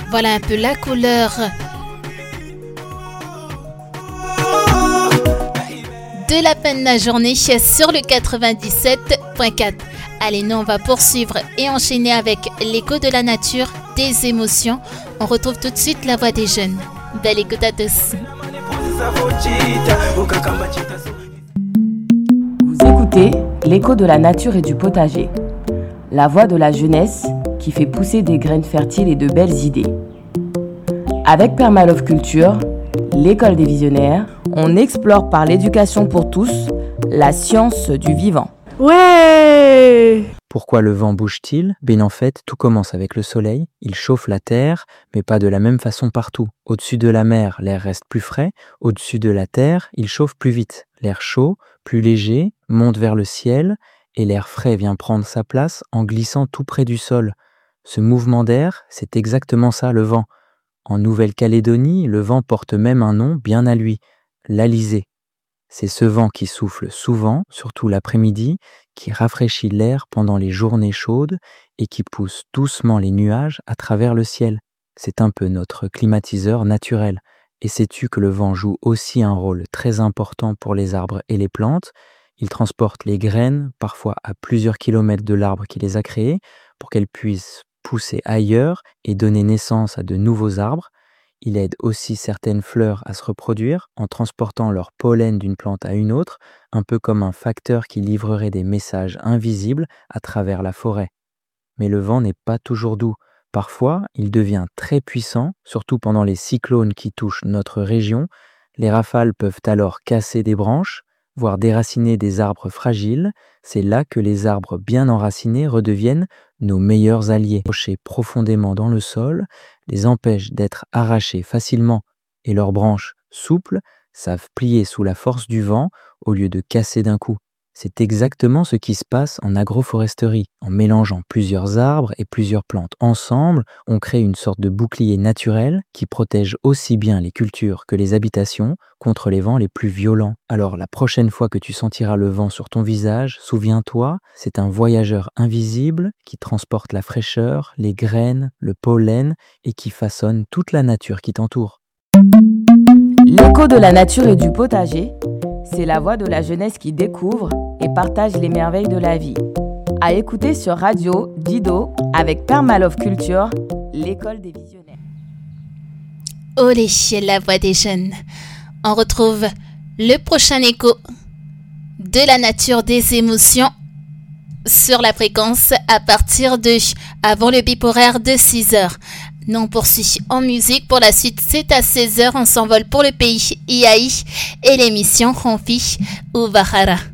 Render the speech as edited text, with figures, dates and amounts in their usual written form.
Voilà un peu la couleur de la peine de la journée sur le 97.4. Allez, nous on va poursuivre et enchaîner avec l'écho de la nature, des émotions. On retrouve tout de suite la voix des jeunes. Belle écoute à tous. Vous écoutez l'écho de la nature et du potager. La voix de la jeunesse qui fait pousser des graines fertiles et de belles idées. Avec Permalove Culture, l'école des visionnaires, on explore par l'éducation pour tous la science du vivant. Ouais! Pourquoi le vent bouge-t-il ? En fait, tout commence avec le soleil. Il chauffe la terre, mais pas de la même façon partout. Au-dessus de la mer, l'air reste plus frais. Au-dessus de la terre, il chauffe plus vite. L'air chaud, plus léger, monte vers le ciel et l'air frais vient prendre sa place en glissant tout près du sol. Ce mouvement d'air, c'est exactement ça le vent. En Nouvelle-Calédonie, le vent porte même un nom bien à lui, l'alizé. C'est ce vent qui souffle souvent, surtout l'après-midi, qui rafraîchit l'air pendant les journées chaudes et qui pousse doucement les nuages à travers le ciel. C'est un peu notre climatiseur naturel. Et sais-tu que le vent joue aussi un rôle très important pour les arbres et les plantes ? Il transporte les graines, parfois à plusieurs kilomètres de l'arbre qui les a créées, pour qu'elles puissent pousser ailleurs et donner naissance à de nouveaux arbres. Il aide aussi certaines fleurs à se reproduire en transportant leur pollen d'une plante à une autre, un peu comme un facteur qui livrerait des messages invisibles à travers la forêt. Mais le vent n'est pas toujours doux. Parfois, il devient très puissant, surtout pendant les cyclones qui touchent notre région. Les rafales peuvent alors casser des branches, voire déraciner des arbres fragiles. C'est là que les arbres bien enracinés redeviennent nos meilleurs alliés. Accrochés profondément dans le sol, les empêchent d'être arrachés facilement et leurs branches souples savent plier sous la force du vent au lieu de casser d'un coup. C'est exactement ce qui se passe en agroforesterie. En mélangeant plusieurs arbres et plusieurs plantes ensemble, on crée une sorte de bouclier naturel qui protège aussi bien les cultures que les habitations contre les vents les plus violents. Alors la prochaine fois que tu sentiras le vent sur ton visage, souviens-toi, c'est un voyageur invisible qui transporte la fraîcheur, les graines, le pollen et qui façonne toute la nature qui t'entoure. L'écho de la nature et du potager, c'est la voix de la jeunesse qui découvre et partage les merveilles de la vie. À écouter sur Radio Dido avec Permalove Culture, l'école des visionnaires. Olé, la voix des jeunes. On retrouve le prochain écho de la nature des émotions sur la fréquence à partir de avant le bip horaire de 6h. Nous on poursuit en musique. Pour la suite, c'est à 16h. On s'envole pour le pays Iaï et l'émission Ronfi ou Bahara.